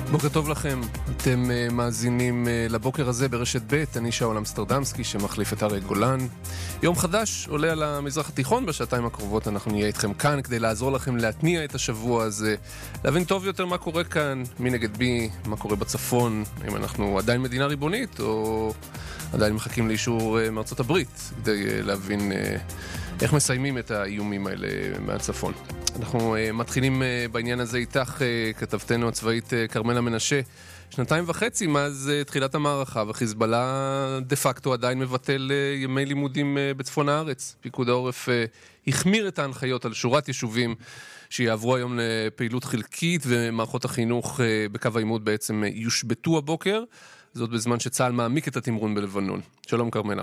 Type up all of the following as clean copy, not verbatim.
בוקר טוב לכם, אתם מאזינים לבוקר הזה ברשת ב', אני שאול אמסטרדמסקי שמחליף את אריה גולן. יום חדש עולה על המזרח התיכון, בשעתיים הקרובות אנחנו נהיה איתכם כאן כדי לעזור לכם להתניע את השבוע הזה, להבין טוב יותר מה קורה כאן, מי נגד בי, מה קורה בצפון, אם אנחנו עדיין מדינה ריבונית או עדיין מחכים לאישור מארצות הברית, כדי להבין איך מסיימים את האיומים האלה מהצפון. אנחנו מתחילים בעניין הזה איתך, כתבתנו הצבאית קרמלה מנשה. 2.5 מאז תחילת המערכה, וחיזבאללה דה פקטו עדיין מבטל ימי לימודים בצפון הארץ. פיקוד העורף החמיר את ההנחיות על שורת יישובים שיעברו היום לפעילות חלקית, ומערכות החינוך בקו העימות בעצם יושבתו הבוקר. זאת בזמן שצה"ל מעמיק את התמרון בלבנון. שלום קרמלה.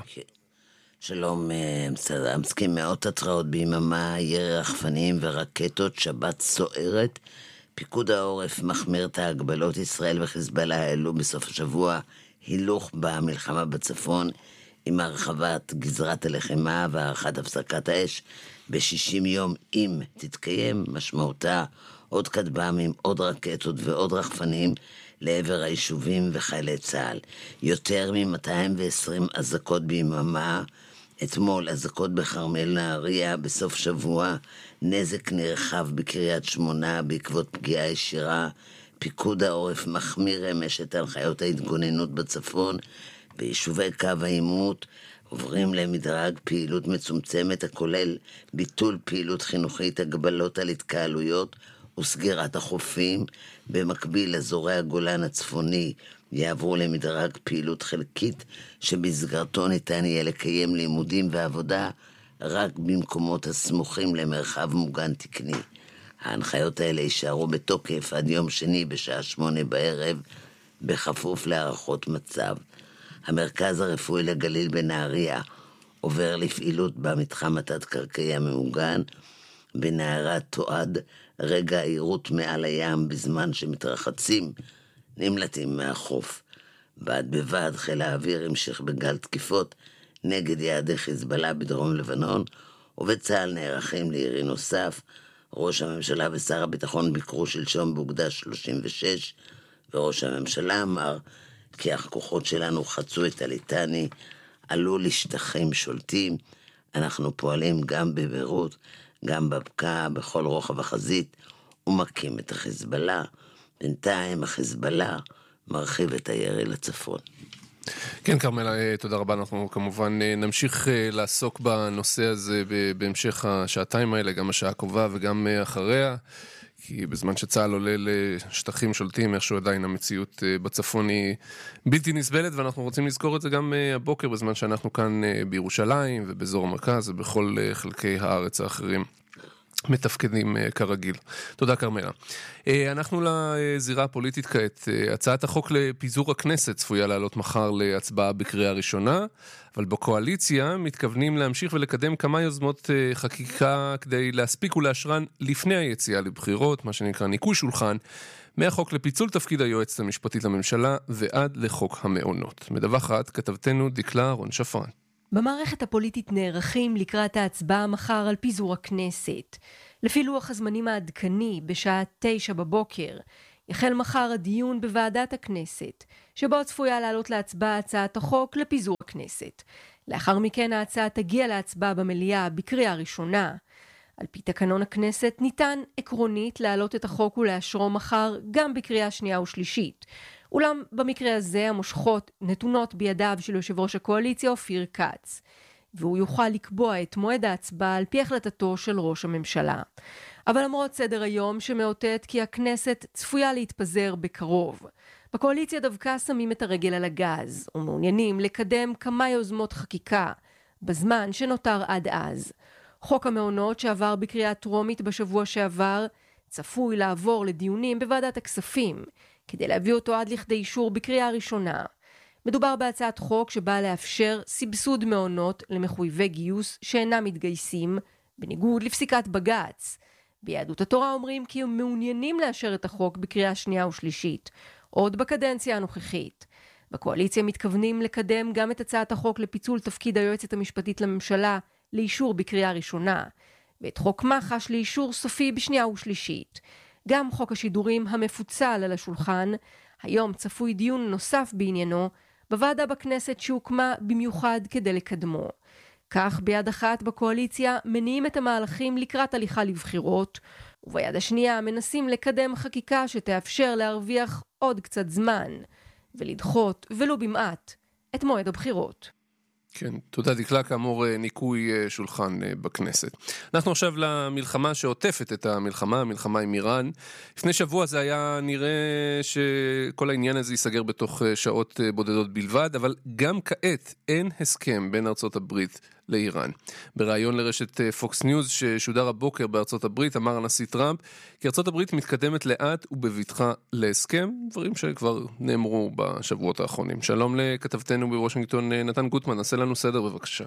שלום, מסכים מאות התראות ביממה, ירי רחפנים ורקטות, שבת סוערת. פיקוד העורף מחמיר את ההגבלות. ישראל וחיזבאללה העלו בסוף השבוע הילוך במלחמה בצפון, עם הרחבת גזרת הלחימה והארכת הפסקת האש ב-60 יום, אם תתקיים. משמעותה עוד כטב"מים, עוד רקטות ועוד רחפנים לעבר היישובים וחיילי צה"ל. יותר מ-220 אזעקות ביממה. אתמול אזעקות בכרמל נהריה, בסוף שבוע נזק נרחב בקריית שמונה בעקבות פגיעה ישירה. פיקוד העורף מחמיר אמש את הנחיות ההתגוננות בצפון, ויישובי קו העימות עוברים למדרג פעילות מצומצמת הכולל ביטול פעילות חינוכית, הגבלות על התקהלויות וסגירת החופים. במקביל אזורי הגולן הצפוני יעברו למדרג פעילות חלקית, שבסגרתו ניתן יהיה לקיים לימודים ועבודה רק במקומות הסמוכים למרחב מוגן תקני. ההנחיות האלה יישארו בתוקף עד יום שני בשעה 8 בערב, בכפוף להערכות מצב. המרכז הרפואי לגליל בנהריה עובר לפעילות במתחם התת-קרקעי הממוגן. בנהרה תועד רגע העירות מעל הים בזמן שמתרחצים נמלטים מהחוף. בד בבד חיל האוויר המשיך בגל תקיפות נגד יעדי חיזבאללה בדרום לבנון, ובצה"ל נערכים לירי נוסף. ראש הממשלה ושר הביטחון ביקרו שלשום באוגדה 36, וראש הממשלה אמר כי הכוחות שלנו חצו את הליטני, עלו לשטחים שולטים. אנחנו פועלים גם בבירות, גם בבקעה, בכל רוחב החזית, ומקים את החיזבאללה. בינתיים החיזבאללה מרחיב את הירי לצפון. כן קרמלה, תודה רבה. אנחנו כמובן נמשיך לעסוק בנושא הזה בהמשך השעתיים האלה, גם השעה הקרובה וגם אחריה, כי בזמן שצה"ל עולה לשטחים שולטים, איכשהו עדיין המציאות בצפון היא בלתי נסבלת, ואנחנו רוצים לזכור את זה גם הבוקר, בזמן שאנחנו כאן בירושלים ובאזור המרכז ובכל חלקי הארץ האחרים מתפקדים כרגיל. תודה קרמלה. אנחנו לזירה הפוליטית כעת. הצעת החוק לפיזור הכנסת צפויה לעלות מחר להצבעה בקריאה ראשונה, אבל בקואליציה מתכוונים להמשיך ולקדם כמה יוזמות חקיקה כדי להספיק ולאשרן לפני היציאה לבחירות, מה שנקרא ניקוי שולחן, מהחוק לפיצול תפקיד היועצת המשפטית לממשלה ועד לחוק המעונות. מדווחת כתבתנו דקלה רון שפרן. במערכת הפוליטית נערכים לקראת ההצבעה מחר על פיזור הכנסת. לפי לוח הזמנים העדכני, בשעה 9 בבוקר, יחל מחר הדיון בוועדת הכנסת, שבו צפויה לעלות להצבעה הצעת החוק לפיזור הכנסת. לאחר מכן ההצעה תגיע להצבעה במליאה בקריאה ראשונה. על פי תקנון הכנסת ניתן עקרונית להעלות את החוק ולאשרו מחר גם בקריאה שנייה ושלישית. אולם במקרה הזה המושכות נתונות בידיו של יושב ראש הקואליציה אופיר כץ, והוא יוכל לקבוע את מועד ההצבעה על פי החלטתו של ראש הממשלה. אבל למרות סדר היום שמאותת כי הכנסת צפויה להתפזר בקרוב, בקואליציה דווקא שמים את הרגל על הגז ומעוניינים לקדם כמה יוזמות חקיקה בזמן שנותר עד אז. חוק המעונות שעבר בקריאה טרומית בשבוע שעבר צפוי לעבור לדיונים בוועדת הכספים, כדי להביא אותו עד לכדי אישור בקריאה ראשונה. מדובר בהצעת חוק שבאה לאפשר סבסוד מעונות למחויבי גיוס שאינם מתגייסים, בניגוד לפסיקת בג"ץ. ביהדות התורה אומרים כי הם מעוניינים לאשר את החוק בקריאה שנייה ושלישית, עוד בקדנציה הנוכחית. בקואליציה מתכוונים לקדם גם את הצעת החוק לפיצול תפקיד היועצת המשפטית לממשלה לאישור בקריאה ראשונה, ואת חוק מח"ש לאישור סופי בשנייה ושלישית. גם חוק השידורים המפוצל על השולחן. היום צפוי דיון נוסף בעניינו בוועדה בכנסת שהוקמה במיוחד כדי לקדמו. כך ביד אחת בקואליציה מניעים את המהלכים לקראת הליכה לבחירות, וביד השנייה מנסים לקדם חקיקה שתאפשר להרוויח עוד קצת זמן, ולדחות ולו במעט את מועד הבחירות. כן, תודה דקלה, כאמור ניקוי שולחן בכנסת. אנחנו עכשיו למלחמה שעוטפת את המלחמה עם איראן. לפני שבוע זה היה נראה שכל העניין הזה ייסגר בתוך שעות בודדות בלבד, אבל גם כעת אין הסכם בין ארצות הברית לאיראן. בראיון לרשת פוקס ניוז ששודר הבוקר בארצות הברית אמר הנשיא טראמפ כי ארצות הברית מתקדמת לאט ובבטחה להסכם, דברים שכבר נאמרו בשבועות האחרונים. שלום לכתבתנו בוושינגטון נתן גוטמן, נעשה לנו סדר בבקשה.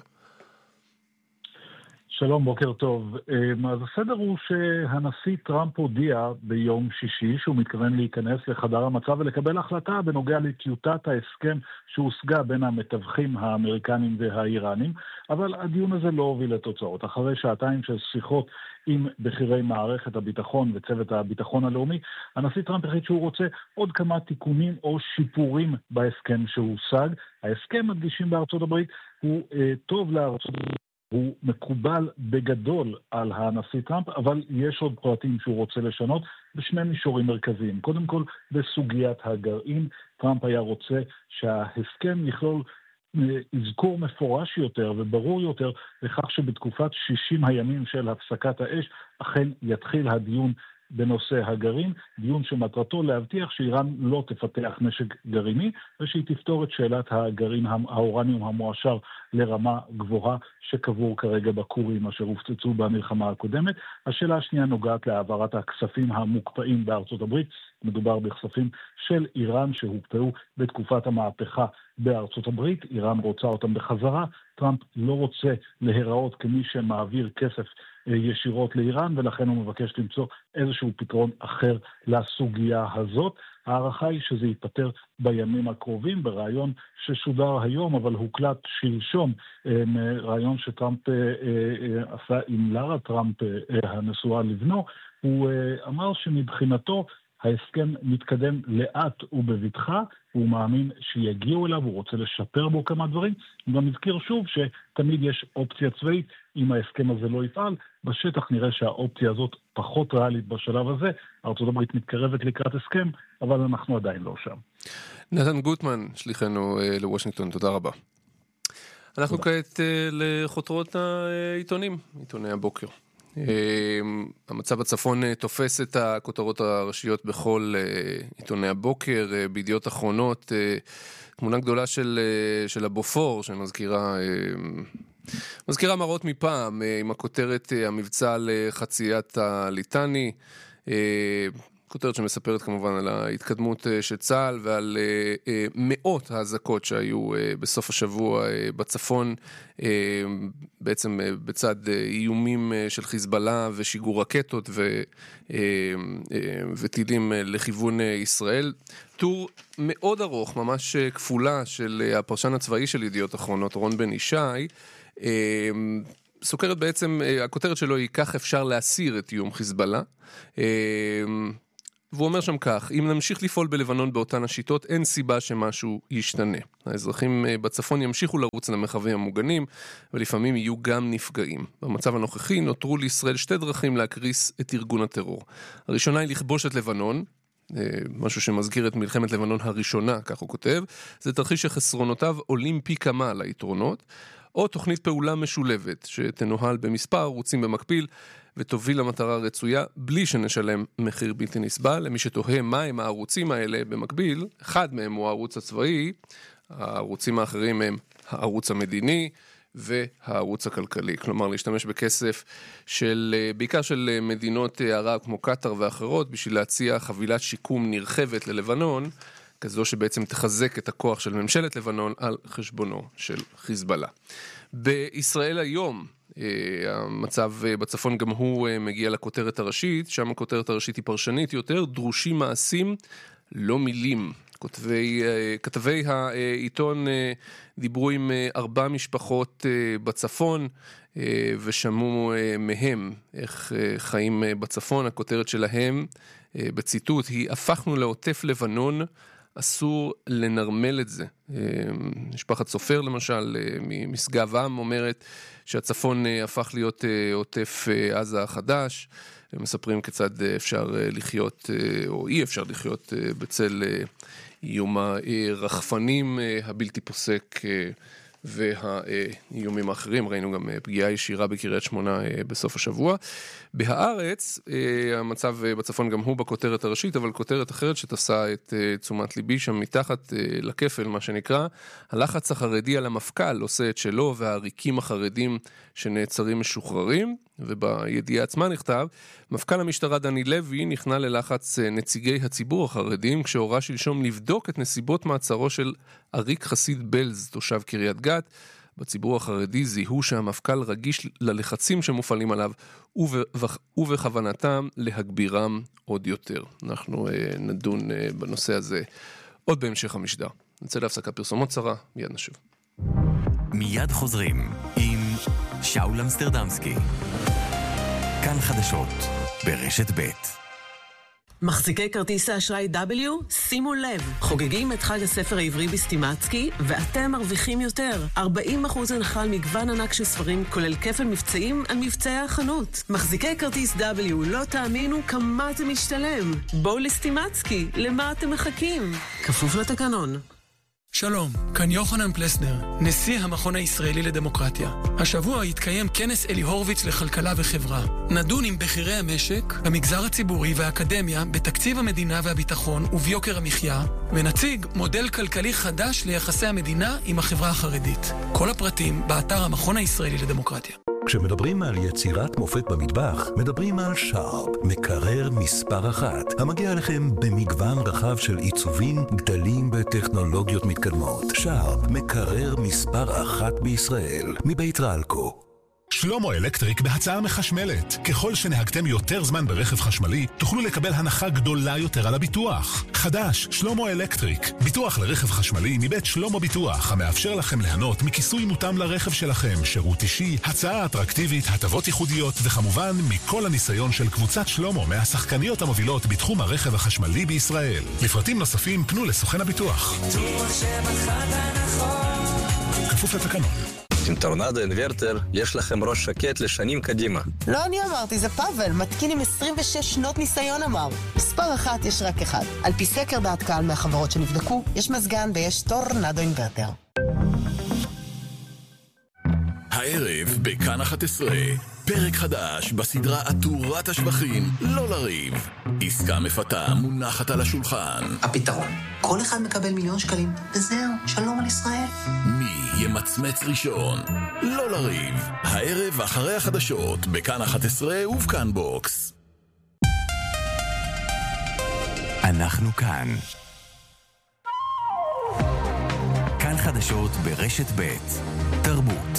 שלום, בוקר טוב. אז הסדר הוא שהנשיא טראמפ הודיע ביום שישי שהוא מתכוון להיכנס לחדר המצב ולקבל החלטה בנוגע לטיוטת ההסכם שהושגה בין המתווכים האמריקנים והאיראנים, אבל הדיון הזה לא הוביל לתוצאות. אחרי שעתיים של שיחות עם בכירי מערכת הביטחון וצוות הביטחון הלאומי, הנשיא טראמפ החליט שהוא רוצה עוד כמה תיקונים או שיפורים בהסכם שהושג. ההסכם, מדגישים בארצות הברית, הוא טוב לארצות הברית, הוא מקובל בגדול על הנשיא טראמפ, אבל יש עוד פרטים שהוא רוצה לשנות בשני מישורים מרכזיים. קודם כל, בסוגיית הגרעין, טראמפ היה רוצה שההסכם יכלול אזכור מפורש יותר וברור יותר לכך שבתקופת 60 הימים של הפסקת האש אכן יתחיל הדיון בנושא הגרעין, דיון שמטרתו להבטיח שאיראן לא תפתח נשק גרעיני, ושהיא תפתור את שאלת הגרעין האורניום המועשר לרמה גבוהה שקבור כרגע בכורים אשר הופצצו במלחמה הקודמת. השאלה השנייה נוגעת להעברת הכספים המוקפאים בארצות הברית. מדובר בכספים של איראן שהוקפאו בתקופת המהפכה בארצות הברית. איראן רוצה אותם בחזרה. טראמפ לא רוצה להיראות כמי שמעביר כסף ישירות לאיראן, ולכן הוא מבקש למצוא איזשהו פתרון אחר לסוגיה הזאת. הערכה היא שזה ייפטר בימים הקרובים. ברעיון ששודר היום, אבל הוקלט שלשום, רעיון שטראמפ עשה עם לארה טראמפ, הנשואה לבנו, הוא אמר שמבחינתו ההסכם מתקדם לאט ובבטחה, הוא מאמין שיגיעו אליו, הוא רוצה לשפר בו כמה דברים. הוא גם הזכיר שוב שתמיד יש אופציה צבאית, אם ההסכם הזה לא יפעל, בשטח נראה שהאופציה הזאת פחות ריאלית בשלב הזה. ארצות הברית מתקרבת לקראת הסכם, אבל אנחנו עדיין לא שם. נתן גוטמן, שליחנו לוושינגטון, תודה רבה. אנחנו כעת לחותרות העיתונים, עיתוני הבוקר. המצב בצפון תופס את הכותרות הראשיות בכל עיתוני הבוקר. בידיעות אחרונות תמונה גדולה של הבופור שמזכירה מראות מפעם, עם הכותרת המבצע לחציית הליטני, כותרת שמספרת כמובן על ההתקדמות של צה"ל ועל מאות האזעקות שהיו בסוף השבוע בצפון, בעצם בצד איומים של חיזבאללה ושיגור רקטות וטילים לכיוון ישראל. טור מאוד ארוך, ממש כפולה, של הפרשן הצבאי של ידיעות אחרונות, רון בן ישי, סוקרת בעצם, הכותרת שלו היא כך אפשר להסיר את איום חיזבאללה, והוא אומר שם כך: אם נמשיך לפעול בלבנון באותן השיטות, אין סיבה שמשהו ישתנה. האזרחים בצפון ימשיכו לרוץ למרחבים המוגנים, ולפעמים יהיו גם נפגעים. במצב הנוכחי נותרו לישראל שתי דרכים להקריס את ארגון הטרור. הראשונה היא לכבוש את לבנון, משהו שמזכיר את מלחמת לבנון הראשונה, כך הוא כותב. זה תרחיש שחסרונותיו עולים פי כמה ליתרונות, או תוכנית פעולה משולבת שתנוהל במספר ערוצים במקביל ותוביל למטרה רצויה בלי שנשלם מחיר בלתי נסבל. למי שתוהה מה הם הערוצים האלה במקביל, אחד מהם הוא הערוץ הצבאי, הערוצים האחרים הם הערוץ המדיני והערוץ הכלכלי. כלומר, להשתמש בכסף בעיקר של מדינות ערב כמו קטר ואחרות בשביל להציע חבילת שיקום נרחבת ללבנון, כזו שבעצם תחזק את הכוח של ממשלת לבנון על חשבונו של חיזבאללה. בישראל היום, המצב בצפון גם הוא מגיע לכותרת הראשית, שם הכותרת הראשית היא פרשנית יותר: דרושים מעשים, לא מילים. כתבי העיתון דיברו עם 4 משפחות בצפון ושמעו מהם איך חיים בצפון. הכותרת שלהם בציטוט היא: הפכנו לעוטף לבנון, אסור לנרמל את זה. משפחת סופר למשל ממשגב עם אומרת שהצפון הפך להיות עוטף עזה החדש. הם מספרים כיצד אפשר לחיות או אי אפשר לחיות בצל איום הרחפנים הבלתי פוסק והאיומים האחרים. ראינו גם פגיעה ישירה בקריית שמונה בסוף השבוע. בהארץ, המצב בצפון גם הוא בכותרת הראשית, אבל כותרת אחרת שתפסה את תשומת ליבי שם מתחת לכפל, מה שנקרא: הלחץ החרדי על המפכ"ל עושה את שלו, והעריקים החרדים שנעצרים משוחררים. ובידיעה עצמה נכתב: מפכ"ל המשטרה דני לוי נכנע ללחץ נציגי הציבור החרדים כשהורה שלשום לבדוק את נסיבות מעצרו של אריק חסיד בלז, תושב קריית גת. בציבור החרדי זיהו שהמפכ"ל רגיש ללחצים שמופעלים עליו ובכוונתם להגבירם עוד יותר. אנחנו נדון בנושא הזה עוד בהמשך המשדר. נצא להפסקת פרסומות קצרה, מיד נשוב. מיד חוזרים עם שאול אמסטרדמסקי. כאן חדשות ברשת ב'. מחזיקי כרטיס האשראי W, שימו לב, חוגגים את חג הספר העברי בסטימצקי, ואתם מרוויחים יותר. 40% הנחה על מגוון ענק של ספרים, כולל כפל מבצעים על מבצעי החנות. מחזיקי כרטיס W, לא תאמינו כמה זה משתלם. בואו לסטימצקי, למה אתם מחכים? כפוף לתקנון. שלום, כאן יוחנן פלסנר, נשיא המכון הישראלי לדמוקרטיה. השבוע יתקיים כנס אלי הורוביץ לכלכלה וחברה. נדון עם בכירי המשק, המגזר הציבורי והאקדמיה בתקציב המדינה והביטחון וביוקר המחיה, ונציג מודל כלכלי חדש ליחסי המדינה עם החברה החרדית. כל הפרטים באתר המכון הישראלי לדמוקרטיה. כשמדברים על יצירת מופת במטבח, מדברים על שרפ, מקרר מספר 1, המגיע לכם במגוון רחב של עיצובים, גדלים וטכנולוגיות מתקדמות. שרפ, מקרר מספר 1 בישראל, מבית רלקו. שלמה אלקטריק בהצעה מחשמלת. ככל שנהגתם יותר זמן ברכב חשמלי, תוכלו לקבל הנחה גדולה יותר על הביטוח. חדש, שלמה אלקטריק. ביטוח לרכב חשמלי מבית שלמה ביטוח, המאפשר לכם ליהנות מכיסוי מותאם לרכב שלכם, שירות אישי, הצעה אטרקטיבית, הטבות ייחודיות, וכמובן מכל הניסיון של קבוצת שלמה מהשחקניות המובילות בתחום הרכב החשמלי בישראל. לפרטים נוספים פנו לסוכן הביטוח. כפוף לתקנון. עם טורנדו אינוורטר יש לכם ראש שקט לשנים קדימה. לא אני אמרתי, זה פאבל, מתקין עם 26 שנות ניסיון אמר. מספר 1 יש רק אחד. על פי סקר דעת קהל מהחברות שנבדקו, יש מזגן ויש טורנדו אינוורטר. הערב בכאן 11, פרק חדש בסדרה עטורת השבחים, לא לריב. עסקה מפתה מונחת על השולחן. הפתרון, כל אחד מקבל 1,000,000 שקלים, וזהו, שלום על ישראל. מי ימצמץ ראשון? לא לריב. הערב אחרי החדשות בכאן 11 ובכאן בוקס. אנחנו כאן. כאן חדשות ברשת ב' תרבות.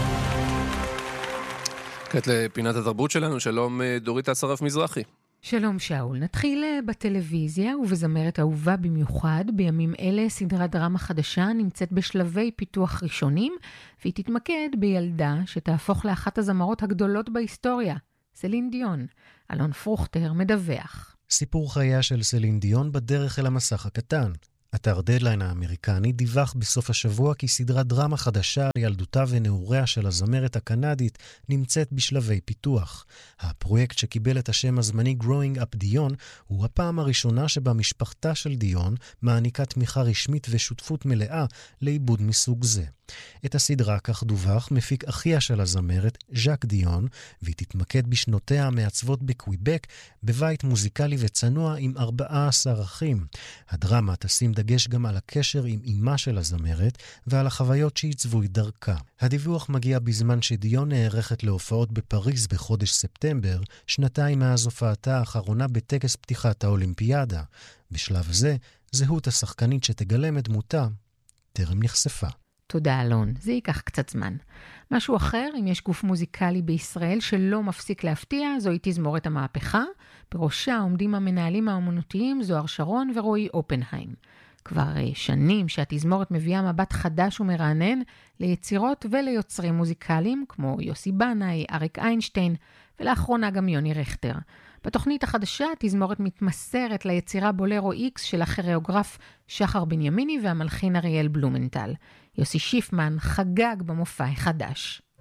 כעת לפינת התרבות שלנו. שלום דורית אסרף מזרחי. שלום שאול. נתחיל בטלוויזיה ובזמרת אהובה במיוחד. בימים אלה סדרת דרמה חדשה נמצאת בשלבי פיתוח ראשונים, והיא תתמקד בילדה שתהפוך לאחת הזמרות הגדולות בהיסטוריה, סלין דיון. אלון פרוכטר מדווח. סיפור חייה של סלין דיון בדרך אל המסך הקטן. אתר דדליין האמריקני דיווח בסוף השבוע כי סדרת דרמה חדשה על ילדותה ונעוריה של הזמרת הקנדית נמצאת בשלבי פיתוח. הפרויקט שקיבל את השם הזמני Growing Up דיון הוא הפעם הראשונה שבה משפחתה של דיון מעניקה תמיכה רשמית ושותפות מלאה לעיבוד מסוג זה. את הסדרה, כך דווח, מפיק אחיה של הזמרת, ז'אק דיון, והיא תתמקד בשנותיה המעצבות בקוויבק, בבית מוזיקלי וצנוע עם 14 אחים. הדרמה תשים דגש גם על הקשר עם אימה של הזמרת ועל החוויות שעיצבו את דרכה. הדיווח מגיע בזמן שדיון נערכת להופעות בפריז בחודש ספטמבר, שנתיים מאז הופעתה האחרונה בטקס פתיחת האולימפיאדה. בשלב זה, זהות השחקנית שתגלם את דמותה טרם נחשפה. תודה אלון, זה ייקח קצת זמן. משהו אחר, אם יש גוף מוזיקלי בישראל שלא מפסיק להפתיע, זוהי תזמורת המהפכה. בראשה עומדים המנהלים האומנותיים זוהר שרון ורועי אופנהיים. כבר שנים שהתזמורת מביאה מבט חדש ומרענן ליצירות וליוצרים מוזיקליים כמו יוסי בנאי, אריק איינשטיין ולאחרונה גם יוני רכטר. בתוכנית החדשה התזמורת מתמסרת ליצירה בולרו איקס של הכוריאוגרף שחר בנימיני והמלחין אריאל בלומנטל. יוסי שיפמן חגג במופע החדש.